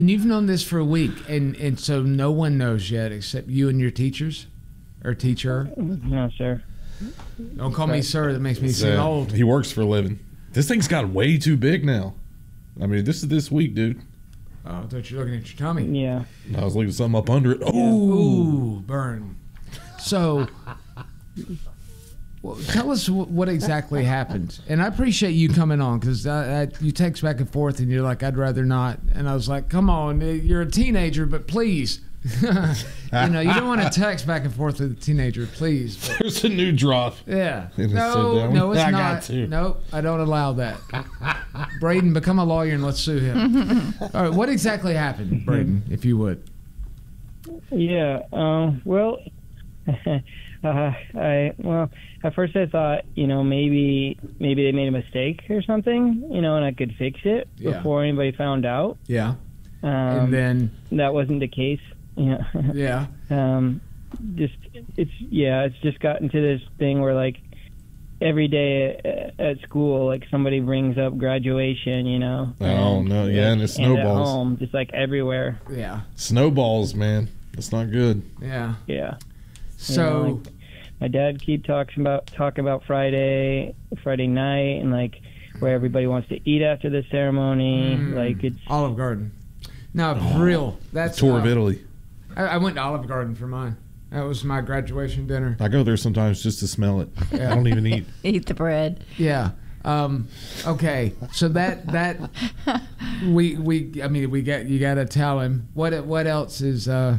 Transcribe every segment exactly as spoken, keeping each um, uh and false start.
And you've known this for a week, and, and so no one knows yet except you and your teachers? Or teacher? No, sir. Don't call me sir. That makes me seem uh, old. He works for a living. This thing's got way too big now. I mean, this is this week, dude. Oh, I thought you were looking at your tummy. Yeah. I was looking something up under it. Oh, Ooh, burn. So, well, tell us w- what exactly happened. And I appreciate you coming on because I, I, you text back and forth and you're like, I'd rather not. And I was like, come on, you're a teenager, but please. you know, you don't want to text back and forth with a teenager, please. But, there's a new drop. yeah. In the No, sit-down. no, it's I not. got to. Nope, I don't allow that. Braden, become a lawyer and let's sue him. All right, what exactly happened, Braden, if you would? Yeah. Um. Well. uh, I well. At first, I thought, you know, maybe maybe they made a mistake or something, you know, and I could fix it Yeah. before anybody found out. Yeah. Um, And then, that wasn't the case. Yeah. yeah. um. Just it's yeah. It's just gotten to this thing where like every day at, at school, like somebody brings up graduation, you know. Oh, and, no, yeah, and it at snowballs. home, just like everywhere. Yeah. Snowballs, man. That's not good. Yeah. Yeah. So, You know, like, my dad keep talking about talking about Friday, Friday night, and like where everybody wants to eat after the ceremony. Mm. Like it's Olive Garden. No, for real. That's Tour of uh, Italy. I, I went to Olive Garden for mine. That was my graduation dinner. I go there sometimes just to smell it. Yeah. I don't even eat. Eat the bread. Yeah. Um, okay. So that that we we I mean we got you got to tell him what what else is uh.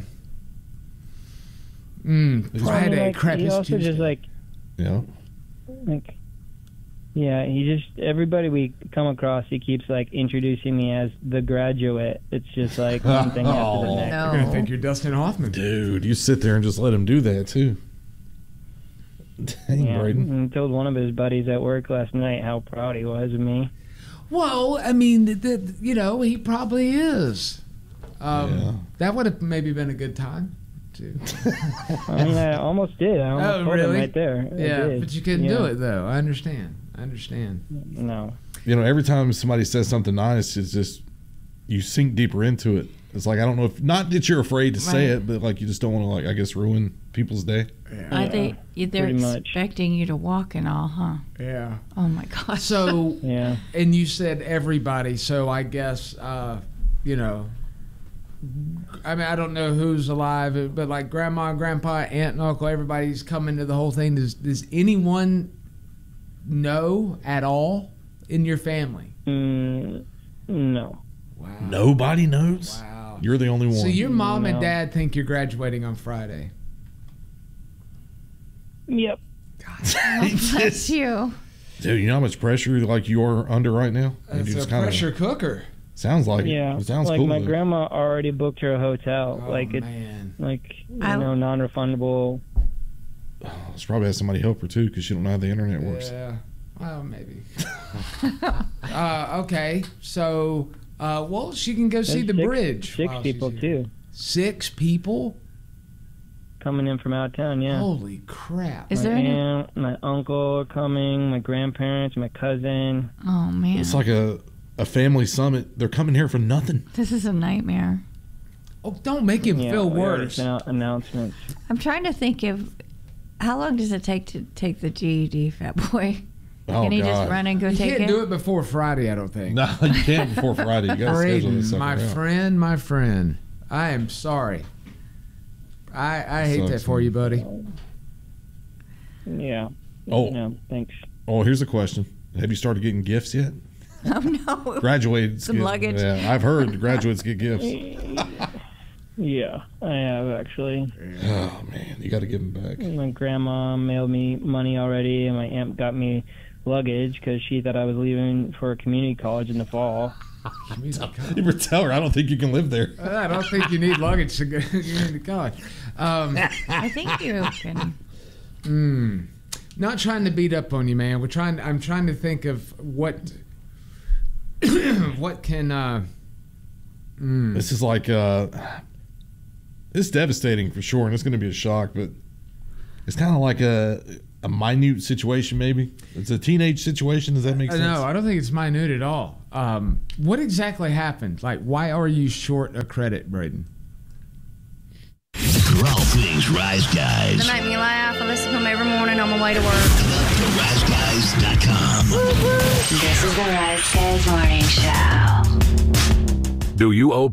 Mm, He's- I mean, Friday, like, crap. he it's also Tuesday. just like Yeah. like yeah. He just everybody we come across, he keeps like introducing me as the graduate. It's just like one thing after the Oh. next. No. You're gonna think you're Dustin Hoffman. Dude, you sit there and just let him do that, too. Dang, Yeah, Braden. and he told one of his buddies at work last night how proud he was of me. Well, I mean, th- th- you know, he probably is. Um, Yeah. That would have maybe been a good time, too. I mean, I almost did. I almost Oh, told really? him right there. I Yeah, did. but you couldn't Yeah. do it, though. I understand. I understand. No. You know, every time somebody says something nice, it's just, you sink deeper into it. It's like, I don't know if, not that you're afraid to say Right. it, but like you just don't want to, like, I guess, ruin people's day. Are they? They're pretty much. expecting you to walk and all, huh? Yeah. Oh my gosh. So, Yeah. and you said everybody, so I guess, uh, you know, I mean, I don't know who's alive, but like grandma, grandpa, aunt, and uncle, everybody's coming to the whole thing. Does, does anyone know at all in your family? Mm, no. Wow. Nobody knows? Wow. You're the only one. So your mom and No. dad think you're graduating on Friday. Yep. Bless you. Dude, you know how much pressure like you're under right now? And It's you a just kinda- pressure cooker. Sounds like Yeah. it. It sounds like cool. my though. grandma already booked her a hotel. Oh, like it's man. like you I- know non-refundable. She probably has somebody help her too because she don't know how the internet works. Yeah. Well, maybe. uh, okay. So, uh, well, she can go see There's the six- bridge. Six while she's people here. too Six people? coming in from out of town. Yeah. Holy crap. Is my there any? aunt, my uncle are coming, my grandparents, my cousin. Oh man, It's like a, a family summit. They're coming here for nothing. this is a nightmare. Oh, don't make him Yeah, feel we already worse. sent out announcements. I'm trying to think of how long does it take to take the G E D, Fat Boy? Oh, Can he God. just run and go You take can't it? do it before Friday, I don't think. No, you can't before Friday. You got to schedule Braden, this sucker my out. friend, my friend. I am sorry. I, I hate Sucks, that for man. you, buddy. Yeah. Oh. Yeah. Thanks. Oh, here's a question. Have you started getting gifts yet? Oh no. Graduates. Some get- luggage. Yeah, I've heard graduates get gifts. Yeah, I have actually. Oh, man. You got to give them back. My grandma mailed me money already, and my aunt got me luggage because she thought I was leaving for community college in the fall. You ever tell her, I don't think you can live there. I don't think you need luggage to go into college. Um, I think you can. mm, not trying to beat up on you, man. We're trying. I'm trying to think of what what can. Uh, mm. This is like, uh, it's devastating for sure, and it's going to be a shock, but it's kind of like a, a minute situation, maybe? It's a teenage situation. Does that make Uh, sense? No, I don't think it's minute at all. Um, what exactly happened? Like, why are you short a credit, Braden? For all things Rise Guys. They make me laugh. I listen to them every morning on my way to work. To rise guys dot com. This is the Rise Guys Morning Show. Do you owe